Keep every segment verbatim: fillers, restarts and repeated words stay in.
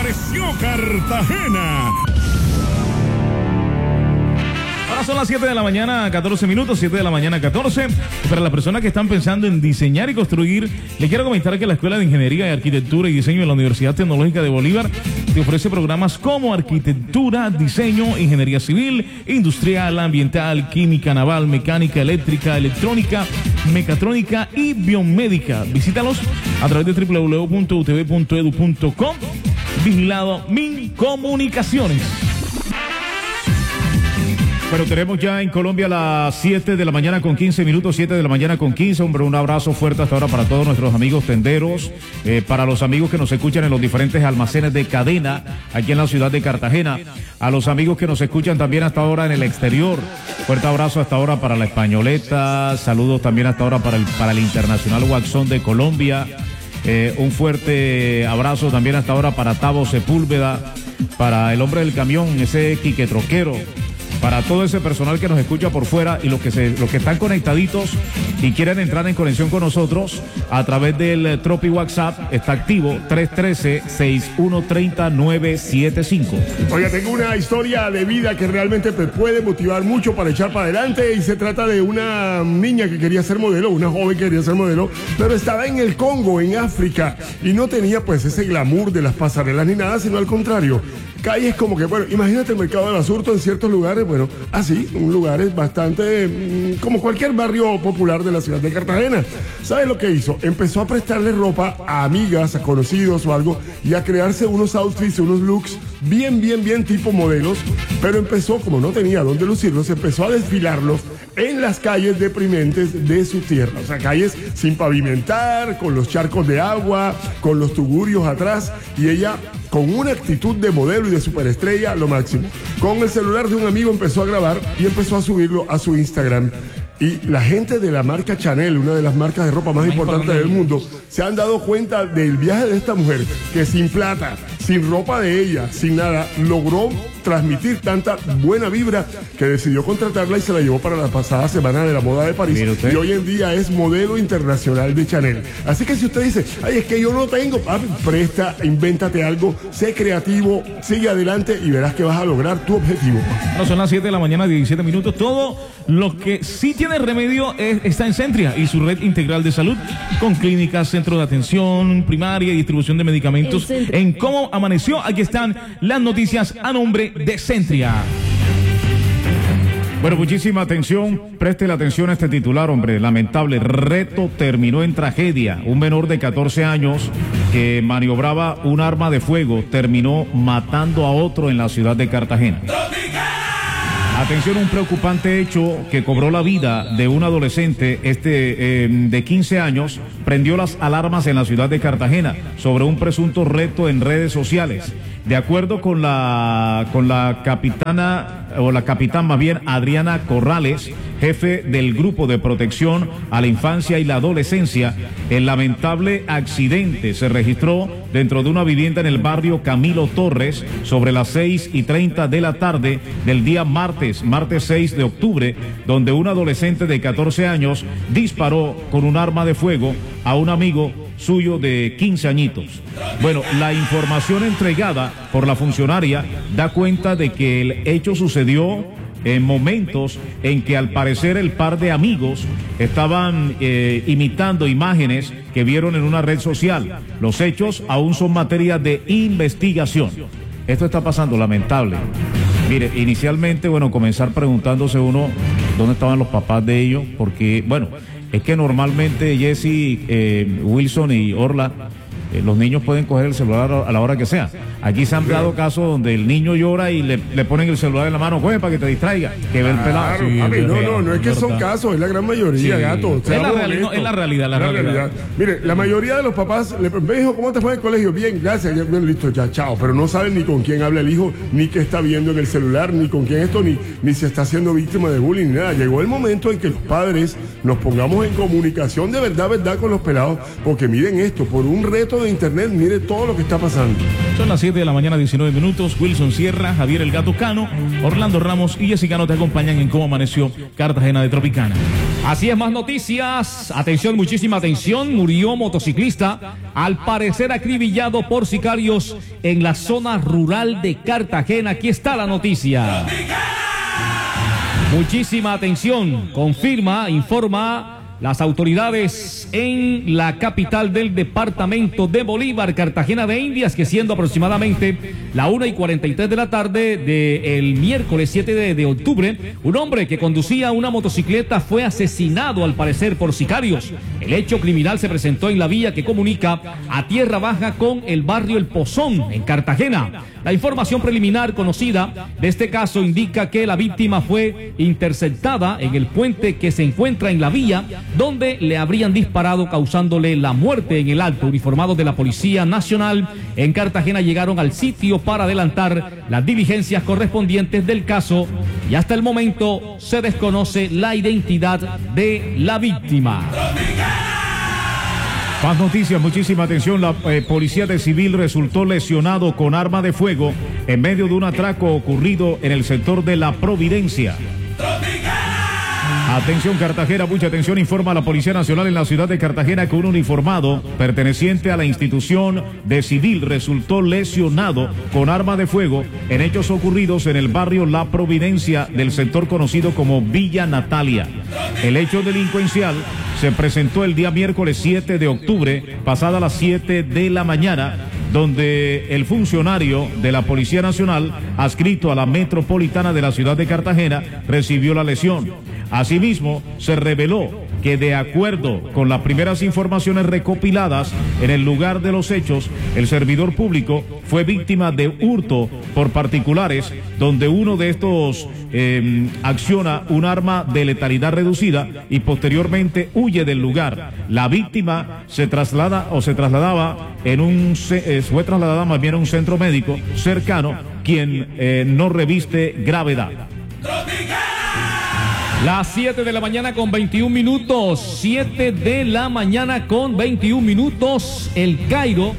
amaneció Cartagena. Ahora son las siete de la mañana, catorce minutos, siete de la mañana, catorce. Para las personas que están pensando en diseñar y construir, les quiero comentar que la Escuela de Ingeniería y Arquitectura y Diseño de la Universidad Tecnológica de Bolívar te ofrece programas como arquitectura, diseño, ingeniería civil, industrial, ambiental, química, naval, mecánica, eléctrica, electrónica, mecatrónica y biomédica. Visítalos a través de doble u doble u doble u punto u t v punto e d u punto com. Vigilado Mincomunicaciones. Pero tenemos ya en Colombia las siete de la mañana con quince minutos, siete de la mañana con quince. Hombre, un abrazo fuerte hasta ahora para todos nuestros amigos tenderos, eh, para los amigos que nos escuchan en los diferentes almacenes de cadena aquí en la ciudad de Cartagena, a los amigos que nos escuchan también hasta ahora en el exterior. Fuerte abrazo hasta ahora para la Españoleta, saludos también hasta ahora para el, para el Internacional Waxón de Colombia. Eh, un fuerte abrazo también hasta ahora para Tavo Sepúlveda, para el hombre del camión, ese Quique Troquero, para todo ese personal que nos escucha por fuera y los que se, los que están conectaditos y quieren entrar en conexión con nosotros a través del Tropi WhatsApp, está activo tres uno tres, seis uno tres cero, nueve siete cinco. Oiga, tengo una historia de vida que realmente te puede motivar mucho para echar para adelante, y se trata de una niña que quería ser modelo, una joven que quería ser modelo, pero estaba en el Congo, en África, y no tenía pues ese glamour de las pasarelas ni nada, sino al contrario. Calles como que, bueno, imagínate el mercado del Basurto en ciertos lugares, bueno, así, un lugares bastante, mmm, como cualquier barrio popular de la ciudad de Cartagena. ¿Sabes lo que hizo? Empezó a prestarle ropa a amigas, a conocidos o algo, y a crearse unos outfits, unos looks bien, bien, bien tipo modelos, pero empezó, como no tenía dónde lucirlos, empezó a desfilarlos en las calles deprimentes de su tierra. O sea, calles sin pavimentar, con los charcos de agua, con los tugurios atrás, y ella con una actitud de modelo y de superestrella, lo máximo. Con el celular de un amigo empezó a grabar y empezó a subirlo a su Instagram. Y la gente de la marca Chanel, una de las marcas de ropa más importantes del mundo, se han dado cuenta del viaje de esta mujer, que sin plata, sin ropa de ella, sin nada, logró transmitir tanta buena vibra que decidió contratarla y se la llevó para la pasada semana de la moda de París. Y hoy en día es modelo internacional de Chanel. Así que si usted dice, ay, es que yo no tengo, ah, presta, invéntate algo, sé creativo, sigue adelante y verás que vas a lograr tu objetivo. No, son las siete de la mañana, diecisiete minutos. Todo lo que sí tiene remedio es, está en Centria y su red integral de salud, con clínicas, centros de atención primaria y distribución de medicamentos. En cómo amaneció, aquí están las noticias a nombre de Centria. Bueno, muchísima atención, preste la atención a este titular, hombre. Lamentable reto terminó en tragedia. Un menor de catorce años que maniobraba un arma de fuego terminó matando a otro en la ciudad de Cartagena. Atención, un preocupante hecho que cobró la vida de un adolescente este eh, de quince años prendió las alarmas en la ciudad de Cartagena sobre un presunto reto en redes sociales. De acuerdo con la con la capitana o la capitán más bien Adriana Corrales, jefe del grupo de protección a la infancia y la adolescencia, el lamentable accidente se registró dentro de una vivienda en el barrio Camilo Torres sobre las seis y treinta de la tarde del día martes, martes seis de octubre, donde un adolescente de catorce años disparó con un arma de fuego a un amigo suyo de quince añitos. Bueno, la información entregada por la funcionaria da cuenta de que el hecho sucedió en momentos en que al parecer el par de amigos estaban eh, imitando imágenes que vieron en una red social. Los hechos aún son materia de investigación. Esto está pasando, lamentable. Mire, inicialmente, bueno, comenzar preguntándose uno dónde estaban los papás de ellos, porque, bueno, es que normalmente Jesse, eh, Wilson y Orla, eh, los niños pueden coger el celular a la hora que sea. Aquí se han dado casos donde el niño llora y le, le ponen el celular en la mano, pues, para que te distraiga, que ve el pelado. Claro, sí, a mí, no, no, no es que son casos, es la gran mayoría, sí, gato. Es la, reali no, es la realidad, la, la realidad. realidad. Mire, la mayoría de los papás le me dijo, ¿cómo te fue en el colegio? Bien, gracias, ya, bien, listo, ya, chao. Pero no saben ni con quién habla el hijo, ni qué está viendo en el celular, ni con quién esto, ni, ni si está siendo víctima de bullying, ni nada. Llegó el momento en que los padres nos pongamos en comunicación de verdad, verdad con los pelados, porque miren esto, por un reto de internet, mire todo lo que está pasando. Son las siete de la mañana, diecinueve minutos. Wilson Sierra, Javier El Gato Cano, Orlando Ramos y Jessica no te acompañan en Cómo Amaneció Cartagena de Tropicana. Así es, más noticias. Atención, muchísima atención. Murió motociclista, al parecer acribillado por sicarios en la zona rural de Cartagena. Aquí está la noticia. Muchísima atención. Confirma, informa las autoridades en la capital del departamento de Bolívar, Cartagena de Indias, que siendo aproximadamente la una y cuarenta y tres de la tarde del miércoles siete de octubre, un hombre que conducía una motocicleta fue asesinado al parecer por sicarios. El hecho criminal se presentó en la vía que comunica a Tierra Baja con el barrio El Pozón, en Cartagena. La información preliminar conocida de este caso indica que la víctima fue interceptada en el puente que se encuentra en la vía, donde le habrían disparado causándole la muerte en el acto. Uniformados de la Policía Nacional en Cartagena llegaron al sitio para adelantar las diligencias correspondientes del caso y hasta el momento se desconoce la identidad de la víctima. Más noticias, muchísima atención. La eh, policía de civil resultó lesionado con arma de fuego en medio de un atraco ocurrido en el sector de La Providencia. Atención Cartagena, mucha atención, informa la Policía Nacional en la ciudad de Cartagena que un uniformado perteneciente a la institución de civil resultó lesionado con arma de fuego en hechos ocurridos en el barrio La Providencia del sector conocido como Villa Natalia. El hecho delincuencial se presentó el día miércoles siete de octubre, pasada las siete de la mañana, donde el funcionario de la Policía Nacional, adscrito a la metropolitana de la ciudad de Cartagena, recibió la lesión. Asimismo, se reveló que de acuerdo con las primeras informaciones recopiladas en el lugar de los hechos, el servidor público fue víctima de hurto por particulares, donde uno de estos eh, acciona un arma de letalidad reducida y posteriormente huye del lugar. La víctima se traslada o se trasladaba en un eh, fue trasladada más bien a un centro médico cercano, quien eh, no reviste gravedad. Las siete de la mañana con veintiún minutos, siete de la mañana con veintiún minutos, El Cairo,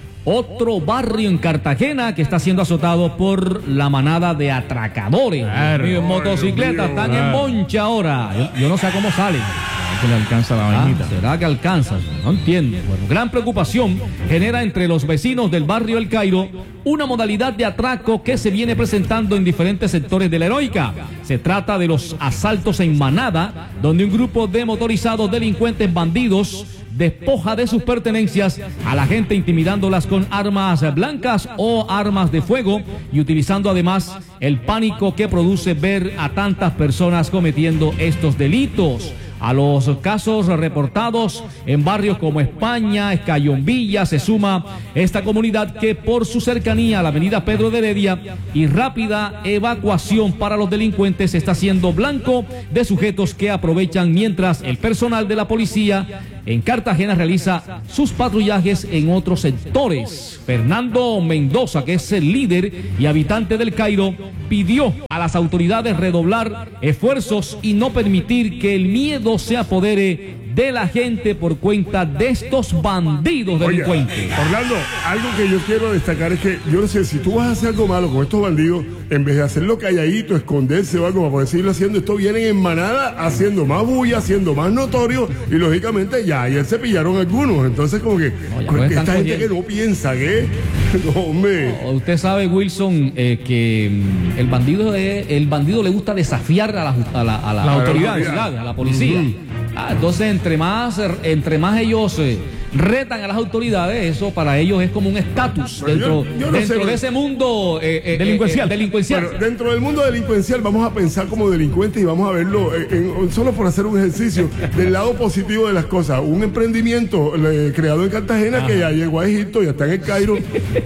otro barrio en Cartagena que está siendo azotado por la manada de atracadores. En motocicletas, están en moncha ahora. Yo, yo no sé cómo salen. Que le alcanza la vainita. Ah, ¿será que alcanza? No entiendo. Bueno, gran preocupación genera entre los vecinos del barrio El Cairo una modalidad de atraco que se viene presentando en diferentes sectores de la Heroica. Se trata de los asaltos en manada, donde un grupo de motorizados delincuentes bandidos despoja de sus pertenencias a la gente, intimidándolas con armas blancas o armas de fuego y utilizando además el pánico que produce ver a tantas personas cometiendo estos delitos. A los casos reportados en barrios como España, Escayón-Villa, se suma esta comunidad que por su cercanía a la avenida Pedro de Heredia y rápida evacuación para los delincuentes está siendo blanco de sujetos que aprovechan mientras el personal de la policía en Cartagena realiza sus patrullajes en otros sectores. Fernando Mendoza, que es el líder y habitante del Cairo, pidió a las autoridades redoblar esfuerzos y no permitir que el miedo se apodere de la gente por cuenta de estos bandidos delincuentes. Oye, Orlando, algo que yo quiero destacar es que yo no sé, si tú vas a hacer algo malo con estos bandidos, en vez de hacerlo calladito, esconderse o algo para poder seguirlo haciendo, esto vienen en manada haciendo más bulla, haciendo más notorio y lógicamente ya ayer se pillaron algunos. Entonces como que, no, pues, que esta gente cogiendo. Que no piensa, ¿qué? No, hombre. No, usted sabe, Wilson, eh, que mm, el bandido es, el bandido le gusta desafiar a, la, a, la, a, la, las a autoridades, a la policía. Uh-huh. Ah, entonces, entre más, entre más ellos eh, retan a las autoridades, eso para ellos es como un estatus dentro, yo, yo no dentro sé, de ese mundo eh, eh, delincuencial. Eh, eh, delincuencial. Bueno, dentro del mundo delincuencial vamos a pensar como delincuentes y vamos a verlo eh, en, solo por hacer un ejercicio del lado positivo de las cosas. Un emprendimiento eh, creado en Cartagena. Ajá. Que ya llegó a Egipto, ya está en el Cairo.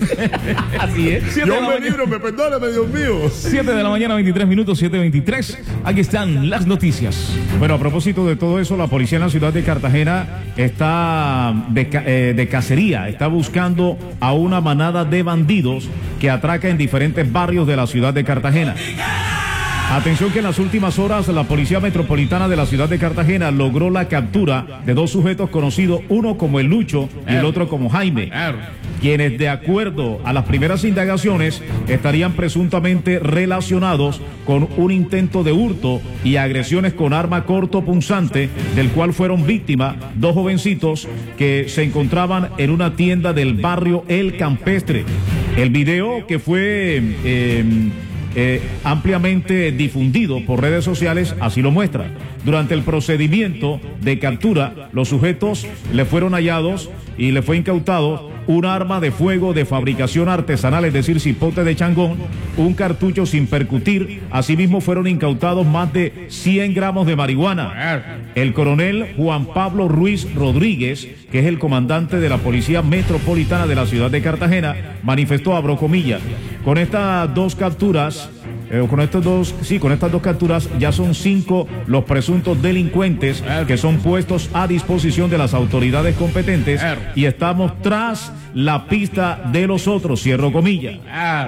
Así es. Yo me libro, me perdóname, Dios mío. siete de la mañana, veintitrés minutos, siete veintitrés. Aquí están las noticias. Bueno, a propósito de todo eso, la policía en la ciudad de Cartagena está de, eh, de cacería, está buscando a una manada de bandidos que atraca en diferentes barrios de la ciudad de Cartagena. Atención que en las últimas horas la Policía Metropolitana de la ciudad de Cartagena logró la captura de dos sujetos conocidos, uno como el Lucho y el otro como Jaime, quienes de acuerdo a las primeras indagaciones estarían presuntamente relacionados con un intento de hurto y agresiones con arma cortopunzante, del cual fueron víctimas dos jovencitos que se encontraban en una tienda del barrio El Campestre. El video que fue eh, eh, ampliamente difundido por redes sociales así lo muestra. Durante el procedimiento de captura, los sujetos le fueron hallados y le fue incautado un arma de fuego de fabricación artesanal, es decir, cipote de changón, un cartucho sin percutir. Asimismo fueron incautados más de cien gramos de marihuana. El coronel Juan Pablo Ruiz Rodríguez, que es el comandante de la Policía Metropolitana de la ciudad de Cartagena, manifestó, abro comillas, con estas dos capturas, Eh, con estos dos, sí, con estas dos capturas ya son cinco los presuntos delincuentes que son puestos a disposición de las autoridades competentes y estamos tras la pista de los otros, cierro comillas.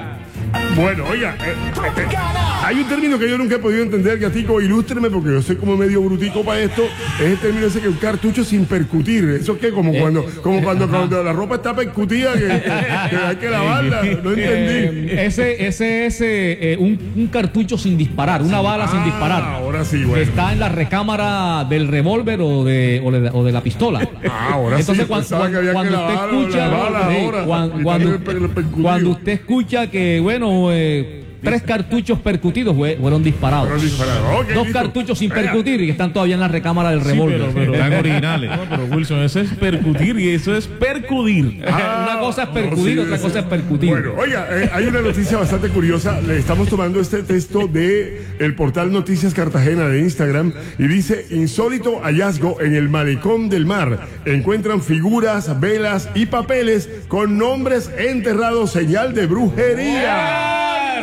Bueno, oiga, eh, eh, hay un término que yo nunca he podido entender, Gatico, ilústreme porque yo soy como medio brutico para esto. Es el término ese que un cartucho sin percutir. ¿Eso qué? Como cuando, como cuando, cuando la ropa está percutida, que, que hay que lavarla. No entendí. Eh, ese, ese es eh, un, un cartucho sin disparar, una bala ah, sin disparar. Ahora sí, bueno. Está en la recámara del revólver o de, o, de, o de la pistola. Ah, ahora Entonces, sí. cuando, Cuando, que cuando usted lavar, escucha, lavar, sí, ahora, cuando, cuando, cuando usted escucha que, bueno, eh, tres cartuchos percutidos fue, fueron disparados. Fueron disparados. Okay, Dos listo. cartuchos sin Venga. percutir y que están todavía en la recámara del revólver. Sí, pero, pero, Están originales. No, pero Wilson, eso es percutir y eso es percudir. Ah, Una cosa es no, percutir, sí, otra sí. cosa es percutir. Bueno, oiga, eh, hay una noticia bastante curiosa. Le estamos tomando este texto de el portal Noticias Cartagena de Instagram y dice: insólito hallazgo en el malecón del mar. Encuentran figuras, velas y papeles con nombres enterrados, señal de brujería.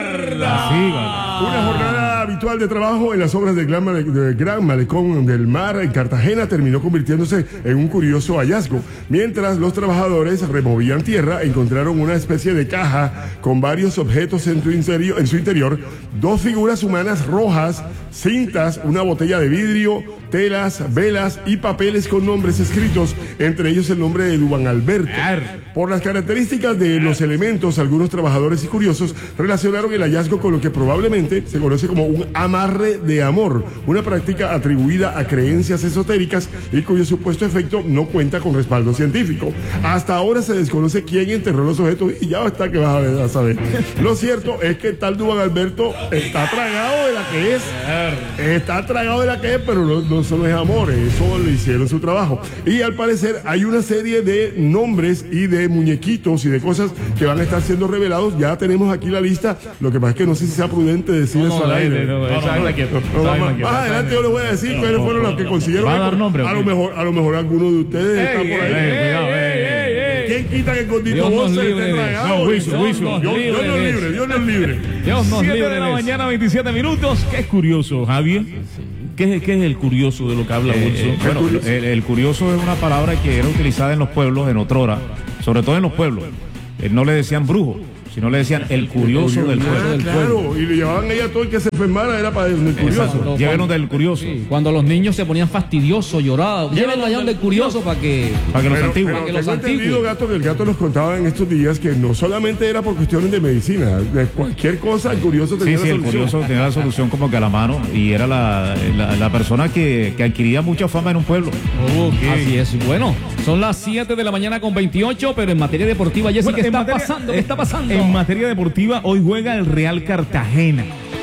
Una jornada habitual de trabajo en las obras del Gran, Male del Gran Malecón del Mar en Cartagena terminó convirtiéndose en un curioso hallazgo. Mientras los trabajadores removían tierra, encontraron una especie de caja con varios objetos en su interior, en su interior, dos figuras humanas rojas, cintas, una botella de vidrio, telas, velas y papeles con nombres escritos, entre ellos el nombre de Duván Alberto. Por las características de los elementos, algunos trabajadores y curiosos relacionaron el hallazgo con lo que probablemente se conoce como un amarre de amor, una práctica atribuida a creencias esotéricas y cuyo supuesto efecto no cuenta con respaldo científico. Hasta ahora se desconoce quién enterró los objetos y ya está que vas a, ver, a saber. Lo cierto es que tal Duván Alberto está tragado de la que es, está tragado de la que es, pero no, no solo es amor, eso le hicieron su trabajo. Y al parecer hay una serie de nombres y de muñequitos y de cosas que van a estar siendo revelados. Ya tenemos aquí la lista. Lo que pasa es que no sé si sea prudente decir eso al aire. no, no, No, esa no, es la quieto. no, Esa es la más, quieto. más adelante yo les voy a decir cuáles fueron los que consiguieron. ¿Va a dar nombre, A o lo qué? mejor, a lo mejor alguno de ustedes está por ahí. ey, cuidado, ey, ¿Quién quita que el gordito Dios nos vos se libre esté de tragado? eso. No, Wilson, Dios Wilson. nos- Dios libre nos de libre, eso. Dios nos libre. Dios nos siete libre de la de eso. mañana, veintisiete minutos. Qué curioso, Javier. ¿Qué es, qué es el curioso de lo que habla Eh, Wilson? eh, bueno, el, el curioso es una palabra que era utilizada en los pueblos, en otrora, sobre todo en los pueblos. Eh, no le decían brujo, sino le decían el curioso del Ah, pueblo. del claro, y le llevaban ahí a todo el que se enfermara, era para el curioso. Exacto. Llévenos del curioso, Sí, cuando los niños se ponían fastidiosos, lloraban, llévenlo allá donde el curioso para que... para que los Pero, antiguos. pero que los tengo entendido, antiguos. Gato, que el Gato nos contaba en estos días que no solamente era por cuestiones de medicina, de cualquier cosa, el curioso tenía Sí, la sí, el solución. curioso tenía la solución como que a la mano y era la, la, la persona que, que adquiría mucha fama en un pueblo. Así es. Bueno, son las siete de la mañana con veintiocho, pero en materia deportiva, Jessy, Bueno, ¿qué en está materia- pasando? ¿Qué eh, está pasando? En materia deportiva, hoy juega el Real Cartagena.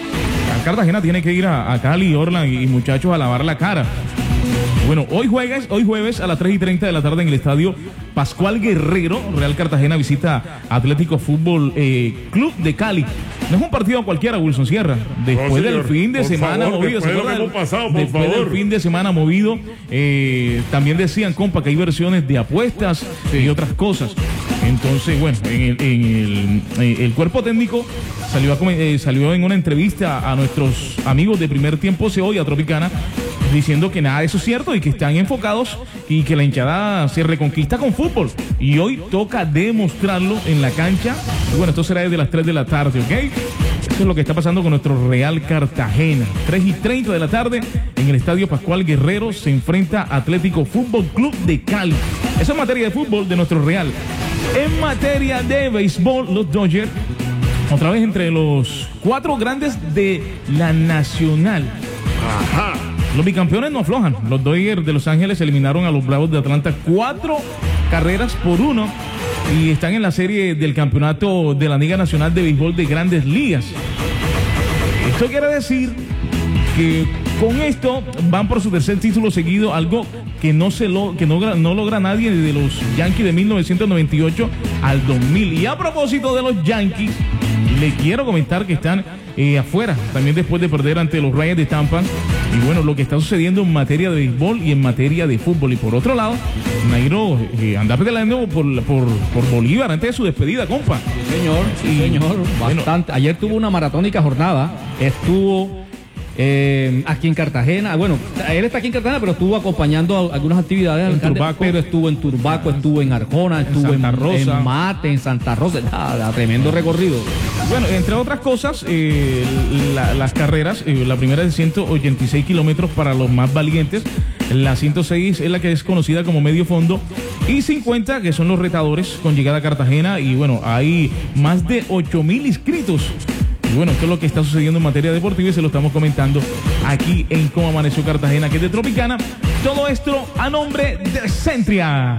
El Cartagena tiene que ir a, a Cali, Orlan y, y muchachos a lavar la cara. Bueno, hoy jueves, hoy jueves a las tres y treinta de la tarde en el estadio Pascual Guerrero, Real Cartagena visita Atlético Fútbol eh, Club de Cali. No es un partido cualquiera, Wilson Sierra. Después No, del señor. fin de Por semana favor, movido, después ¿se de lo acuerdan? que hemos pasado, por Después favor. del fin de semana movido, eh, también decían, compa, que hay versiones de apuestas y otras cosas. Entonces, bueno, en el, en el, eh, el cuerpo técnico salió, a, come- eh, salió en una entrevista a nuestros amigos de Primer Tiempo C O y a Tropicana, diciendo que nada de eso es cierto y que están enfocados y que la hinchada se reconquista con fútbol. Y hoy toca demostrarlo en la cancha. Y bueno, esto será desde las tres de la tarde, ¿ok? Eso es lo que está pasando con nuestro Real Cartagena. tres y treinta de la tarde en el Estadio Pascual Guerrero se enfrenta Atlético Fútbol Club de Cali. Eso es materia de fútbol de nuestro Real. En materia de béisbol, los Dodgers, otra vez entre los cuatro grandes de la Nacional. Ajá. Los bicampeones no aflojan. Los Dodgers de Los Ángeles eliminaron a los Bravos de Atlanta cuatro carreras por uno y están en la serie del campeonato de la Liga Nacional de Béisbol de Grandes Ligas. Esto quiere decir que con esto van por su tercer título seguido, algo que no se lo, que no, no logra nadie desde los Yankees de mil novecientos noventa y ocho al dos mil. Y a propósito de los Yankees, le quiero comentar que están eh, afuera, también después de perder ante los Rayos de Tampa. Y bueno, lo que está sucediendo en materia de béisbol y en materia de fútbol. Y por otro lado, Nairo eh, anda peleando por, por, por Bolívar antes de su despedida, compa. Sí, señor, sí, Y, señor. bueno, Bastante. Ayer tuvo una maratónica jornada. Estuvo eh, aquí en Cartagena. Bueno, él está aquí en Cartagena, pero estuvo acompañando a algunas actividades. En alcalde, Turbaco. Pero estuvo en Turbaco, estuvo en Arjona, estuvo en, Santa Rosa. en Mate, en Santa Rosa. Nada, tremendo recorrido. Bueno, entre otras cosas, eh, la- las carreras, eh, la primera es de ciento ochenta y seis kilómetros para los más valientes, la ciento seis es la que es conocida como medio fondo, y cincuenta que son los retadores con llegada a Cartagena, y bueno, hay más de ocho mil inscritos. Y bueno, esto es lo que está sucediendo en materia deportiva y se lo estamos comentando aquí en Cómo Amaneció Cartagena, que es de Tropicana. Todo esto a nombre de Centria.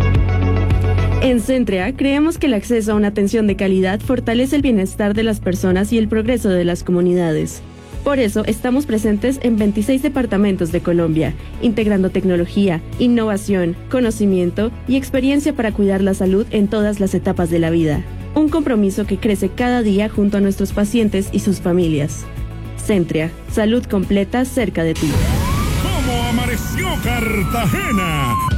En Centria, creemos que el acceso a una atención de calidad fortalece el bienestar de las personas y el progreso de las comunidades. Por eso, estamos presentes en veintiséis departamentos de Colombia, integrando tecnología, innovación, conocimiento y experiencia para cuidar la salud en todas las etapas de la vida. Un compromiso que crece cada día junto a nuestros pacientes y sus familias. Centria, salud completa cerca de ti. ¿Cómo amaneció Cartagena?